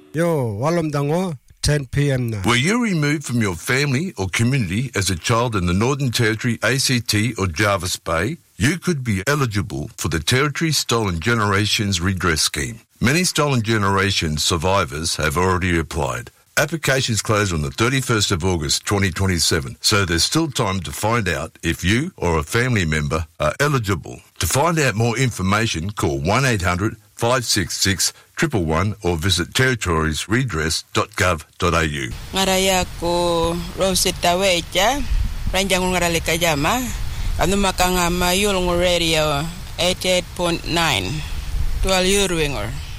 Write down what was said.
Yo, walam dango, 10 p.m. now. Were you removed from your family or community as a child in the Northern Territory, ACT or Jervis Bay? You could be eligible for the Territory Stolen Generations Redress Scheme. Many Stolen Generations survivors have already applied. Applications close on the 31st of August 2027, so there's still time to find out if you or a family member are eligible. To find out more information, call 1-800-566-111 or visit territoriesredress.gov.au. Ngaraya ko Rosetta Wecha, Ranjang Ngaralika Jama, Anu Makanga Mayul Radio 88.9, 12 Urwingor.